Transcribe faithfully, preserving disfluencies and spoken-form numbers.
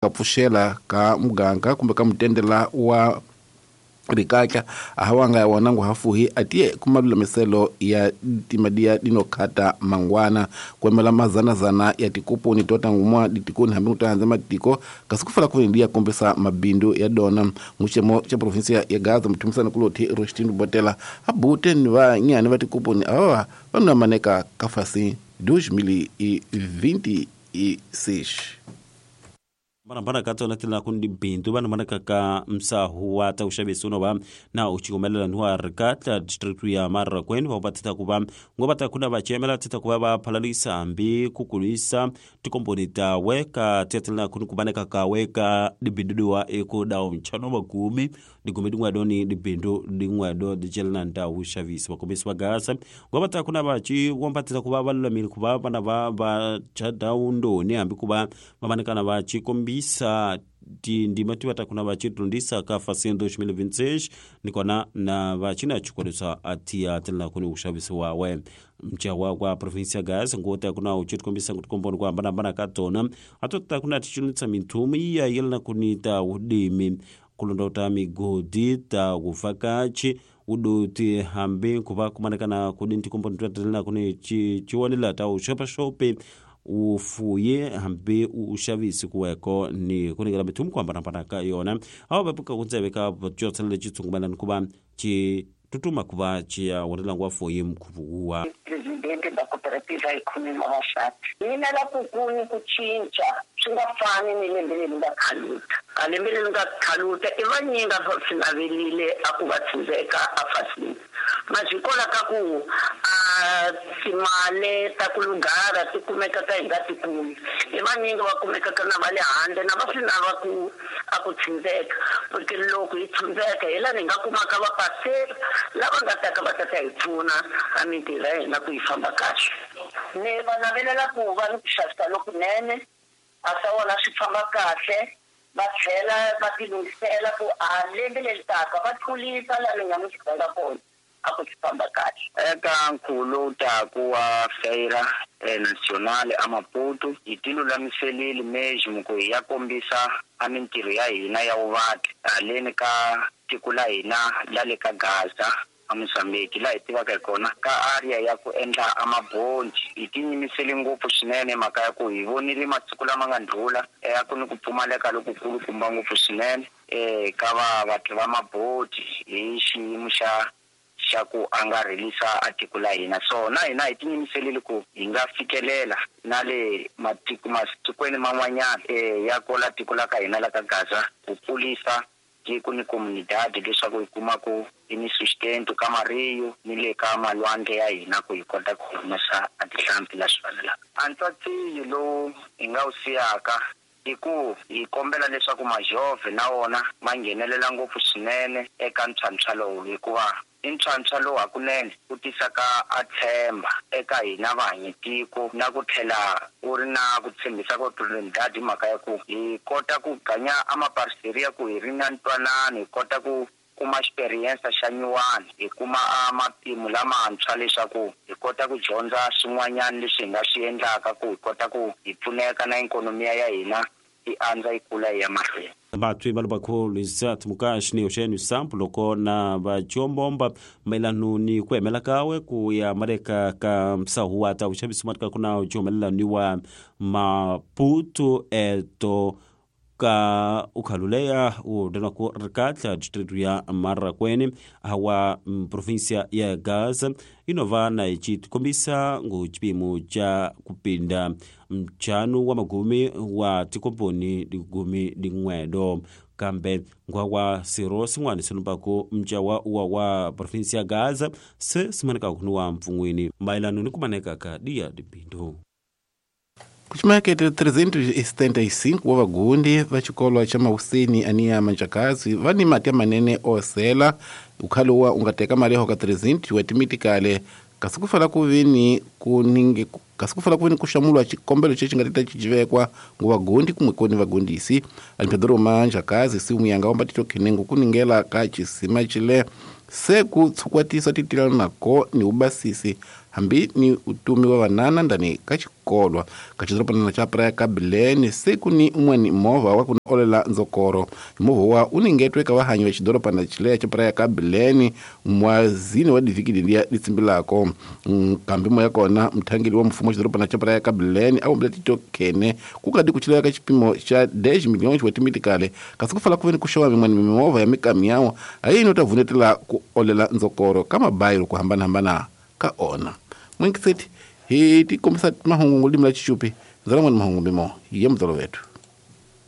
kapfuxela ka muganga kumbe ka mutendela wa rikaka ahawanga wanangu hafuhi atie kumalulamiselo ya timadia dinokhata mangwana kwemela mazana zana ya tikupo ni tota ngumwa ditikoni hambi utahanza matiko kasikufala kuvindia kumbisa mabindu ya dona muchemo cha provinsia ya Gaza mtumisana kuloti Rostindu Botela abute ni wa nyani wa tikupo ni awa wanu maneka kafasi dois mil e vinte e seis. Bana bana kato na tila kundi bintu bana bana kaka msahu wata ushabisi unoba na uchikumelela nuwa rikata distriktu ya Marakwene wapa tita kuba ngoba takuna bachemela tita kuba ba palalisa ambi kukulisa tukomponita weka tita na kuni kubane kaka weka dibindu wa eko dao mchano wakumi digumi dungwa doni dibindu dungwa do dijela nda ushabisi wakumisi wa Gaza ngoba takuna bachi wapa tita kuba balula mili kuba bana ba ba chada undo ni ambi kuba mabane kana bachi kumbi sa di ndima tiwata kuna bachitundisa ka fasi dois mil e vinte e seis nikona na bachina chukodesa atia tena kuni ushabisi wawe mchawa kwa provinsia Gaza ngota kuna uchitkombisa kutukombona kwa bana bana katona atota kuna tichunitsa mintumi ya yelna kunita udimi kulondota migodi ta kufakachi uduti hambi kuba kumanekana kudinti kombona tena kuni chiwanila ta ushopa shope ufuye hambe ushavisi kuweko ni kunigala mitumu kwa mbana ka yona aho bepuka kunzebeka botjotsele chitsungumana nkuba chi tutuma kuba chi ya wonela wafuye mkuvuwa presidente da cooperativa economica washat nina la kukuni kuchincha singafani nilembele ngakhaluta kalembele ngakhaluta evanyinga sinavelile akubathuzeka afasini majikola kaku a simale takulugara tikumeka ka ingati kumi evanyinga wakumeka kana vale hande na vasina vaku akuthinzeka porque loko ithinzeka ela ningakumaka va pasela lava ngataka vatata hipfuna amintila hina ku yifamba kahle ne vanavelela ku va ni ku xavisa lokunene asawona swi famba kahle va tlhela va tilungisela ku a lembe leri taka va tlulisa laha nga mi xikanga kona a ku famba kahle eka nkhulo ta ku wa feira nationale amaputo itilulamiselile meji muku ya kombisa a mintirho ya hina ya vuvaki haleni ka tiko la hina la le ka Gaza Mozambique la itivaka kona ka area ya ku endla amabonji itinyimisele ngopfu swinene maka ya ku hi vonile masiku lama nga ndlula ya ku ni ku pfumaleka lokukulu kumba ngopfu swinene eh ka va vatli va maboti hi xiyimo xa xa ku angarhelisa atiko la hina so na hina itinyimisele ku hi nga fikelela na le matiko matikweni man'wanyana eh ya kola tiko la ka hina la ka Gaza ku pulisa tiko ni comunidade leswaku hi kuma ku ini sustento kama riyo ni le ka malwandle ya hina ku hi kota ku humesa atihlampfi la swifanelaka antswatiyo lowu hi nga wu siyaka i ku hi kombela leswaku majove na wona ma nghenelela ngopfu swinene eka ntshwantsha lowu hikuva i ntshwantsha lowu hakunene ku tisaka a tshemba eka hina vahanyetiko na ku tlhela ku ri na ku tshembisa ku presidente mhaka ya ku hi kota ku ganya amaparceri ya ku hi ri na ntwanano hi kota ku kuma experience xa nyuwani hi kuma matimu lamantshwa leswaku hi kota ku dyondza swin'wanyana leswi hi nga swi endlaka ku hi kota ku hi pfuneka na ikonomiya ya hina i andza yi kula ya mahlweni batwi balo bakhulu izat mukash ni osheni sample ko na ba chombomba melanu ni kwemela kawe ku ya mareka ka msahu ata ushabisi matka kuna chomela ni wa Maputo eto ka ukhaluleya udana ku rikatla district ya Marakwene hawa provincia ya Gaza inova na ichitukombisa nguchipimo cha kupinda mchanu wa magumi wa tikoponi digumi dingwedo kambe ngwa siro singwani sinumbako mchawa wa wa provincia ya Gaza se simaneka kunuwa mfungwini mailanu ni kumaneka ka dia dipindo kuchimake trezentos e setenta e cinco wa vagundi va xikolo xa Mahuseni aniya Manjakazi vani mati manene osela ukhalowa ungateka maleho ka trezentos wa timitikale kasi kufala kuvini kuninge kasi kufala kuvini kushamulwa xikombelo xexi nga tita xijivekwa nguva gondi kumwe koni vagondisi ali Pedro Manjakazi si umuyanga wa mbatito khenengo kuningela ka xisima xile se ku tshukwatisa titilano nako ni ubasisi hambi ni utumi wa vanana ndani ka xikolwa ka xidorobana xa Praia ka Belene. Siku ni umweni movha wa kuna olela nzokoro movha wa uningetwe ka vahanyi va xidorobana xileya xa Praia ka Belene mwazini wa divikidi liya litsimbilako. Kambi mo ya kona mthangeli wa mfumo xidorobana xa Praia ka Belene a wombela Tito Kene ku kadi ku chileya ka xipimo xa dez milhões wa timitikale kasi ku fala ku veni ku xowa mimwani mimovha ya mikamiyawo a yini ta vunetela ku olela nzokoro ka mabayiro ku hambanahambana ka ona. Mwingiseti hi ti kombisa mahungu limi la Xixupi ndzala n'wani mahungu mimo ya mudzolo wetu.